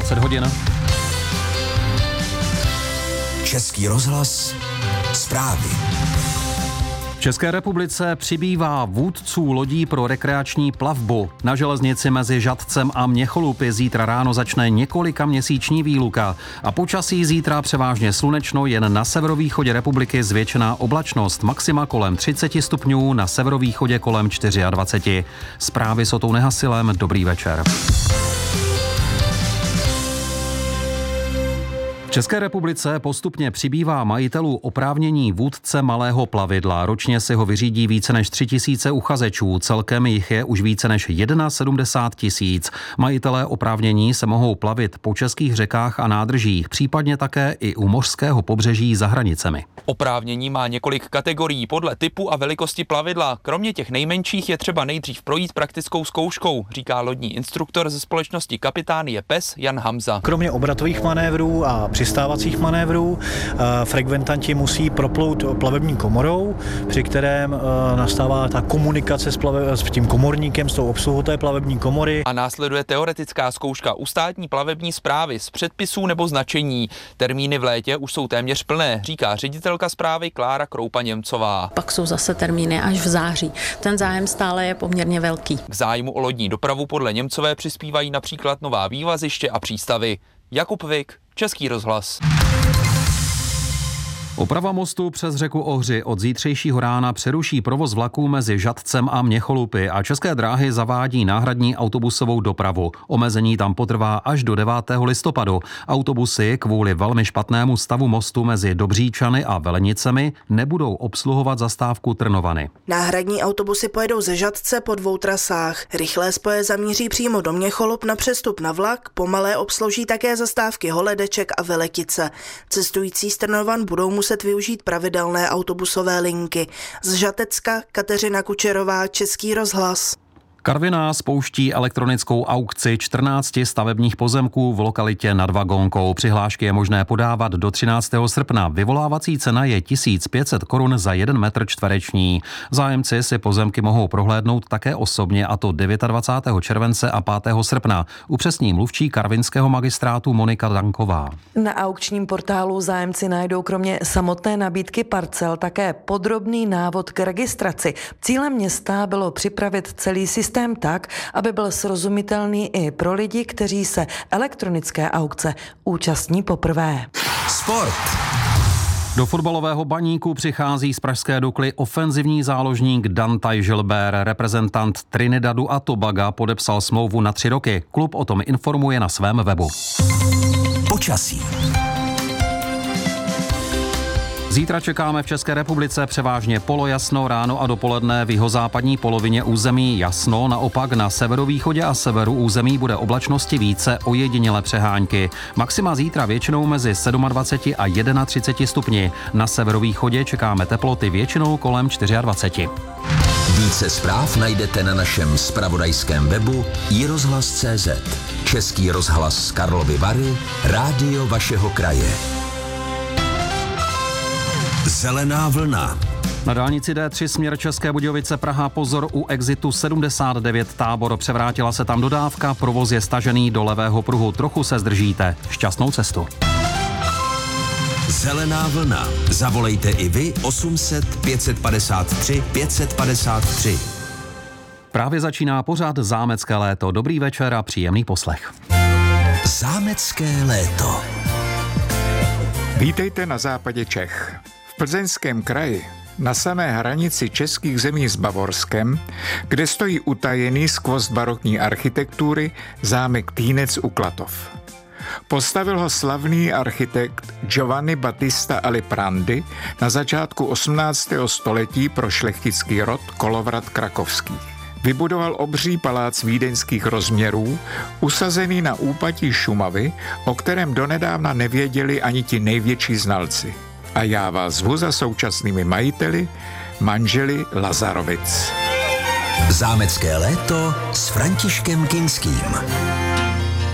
20 hodin. Český rozhlas, zprávy. V České republice přibývá vůdců lodí pro rekreační plavbu. Na železnici mezi Žatcem a Měcholupy zítra ráno začne několikaměsíční výluka. A počasí zítra převážně slunečno, jen na severovýchodě republiky zvětšená oblačnost. Maxima kolem 30 stupňů, na severovýchodě kolem 24. Zprávy s Otou Nehasilem, dobrý večer. V České republice postupně přibývá majitelů oprávnění vůdce malého plavidla. Ročně si ho vyřídí více než 3 000 uchazečů. Celkem jich je už více než 71 000. Majitelé oprávnění se mohou plavit po českých řekách a nádržích, případně také i u mořského pobřeží za hranicemi. Oprávnění má několik kategorií podle typu a velikosti plavidla. Kromě těch nejmenších je třeba nejdřív projít praktickou zkouškou, říká lodní instruktor ze společnosti Kapitánie PES Jan Hamza. Kromě obratových manévrů a přistávacích manévrů frekventanti musí proplout plavební komorou, při kterém nastává ta komunikace s tím komorníkem, s tou obsluhou té plavební komory. A následuje teoretická zkouška u státní plavební správy z předpisů nebo značení. Termíny v létě už jsou téměř plné, říká ředitelka správy Klára Kroupa-Němcová. Pak jsou zase termíny až v září. Ten zájem stále je poměrně velký. K zájmu o lodní dopravu podle Němcové přispívají například nová vývaziště a přístavy. Jakub Vik, Český rozhlas. Oprava mostu přes řeku Ohři od zítřejšího rána přeruší provoz vlaků mezi Žatcem a Měcholupy a České dráhy zavádí náhradní autobusovou dopravu. Omezení tam potrvá až do 9. listopadu. Autobusy kvůli velmi špatnému stavu mostu mezi Dobříčany a Velenicemi nebudou obsluhovat zastávku Trnovany. Náhradní autobusy pojedou ze Žatce po 2 trasách. Rychlé spoje zamíří přímo do Měcholup na přestup na vlak, pomalé obslouží také zastávky Holedeček a Veletice. Cestující z Trnovan budou muset využít pravidelné autobusové linky. Z Žatecka Kateřina Kučerová, Český rozhlas. Karviná spouští elektronickou aukci 14 stavebních pozemků v lokalitě nad Vagonkou. Přihlášky je možné podávat do 13. srpna. Vyvolávací cena je 1500 korun za 1 metr čtvereční. Zájemci si pozemky mohou prohlédnout také osobně, a to 29. července a 5. srpna. Upřesní mluvčí karvinského magistrátu Monika Danková. Na aukčním portálu zájemci najdou kromě samotné nabídky parcel také podrobný návod k registraci. Cílem města bylo připravit celý systém tak, aby byl srozumitelný i pro lidi, kteří se elektronické aukce účastní poprvé. Sport. Do fotbalového Baníku přichází z pražské Dukly ofenzivní záložník Dantaj Gilbert. Reprezentant Trinidadu a Tobaga podepsal smlouvu na 3 roky. Klub o tom informuje na svém webu. Počasí. Zítra čekáme v České republice převážně polojasno, ráno a dopoledne v jihozápadní polovině území jasno, naopak na severovýchodě a severu území bude oblačnosti více, ojedinělé přehánky. Maxima zítra většinou mezi 27 a 31 stupni. Na severovýchodě čekáme teploty většinou kolem 24. Více zpráv najdete na našem zpravodajském webu iRozhlas.cz. Český rozhlas z Karlovy Vary, rádio vašeho kraje. Zelená vlna. Na dálnici D3 směr České Budějovice Praha pozor u exitu 79 Tábor. Převrátila se tam dodávka, provoz je stažený do levého pruhu. Trochu se zdržíte. Šťastnou cestu. Zelená vlna. Zavolejte i vy 800 553 553. Právě začíná pořad Zámecké léto. Dobrý večer a příjemný poslech. Zámecké léto. Vítejte na západě Čech. V Plzeňském kraji, na samé hranici českých zemí s Bavorskem, kde stojí utajený skvost barokní architektury zámek Týnec u Klatov. Postavil ho slavný architekt Giovanni Battista Aliprandi na začátku 18. století pro šlechtický rod Kolovrat krakovský. Vybudoval obří palác vídeňských rozměrů, usazený na úpatí Šumavy, o kterém donedávna nevěděli ani ti největší znalci. A já vás zvu za současnými majiteli, manželi Lazarovic. Zámecké léto s Františkem Kinským.